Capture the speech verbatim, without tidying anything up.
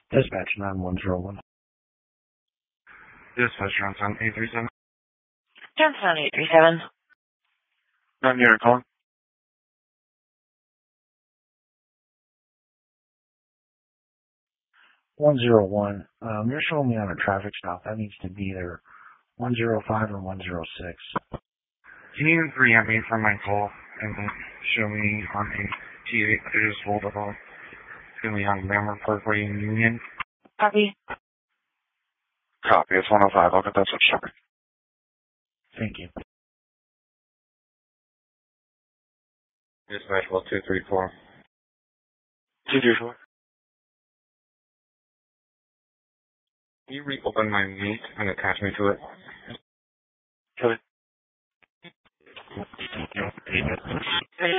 Dispatch nine one zero one. Dispatch Johnstown eight three seven. Johnstown eight three seven. Not near calling. one zero one. Um, you're showing me on a traffic stop. That needs to be either one zero five or one zero six. Can you preempt me from my call and then show me on a T V? I just hold up on. It's going to be on Bamber Parkway in Union. Copy. Copy. It's one oh five. I'll get that switched over. Thank you. Dispatch well two three four. two three four. Can you reopen my meat and attach me to it? Copy.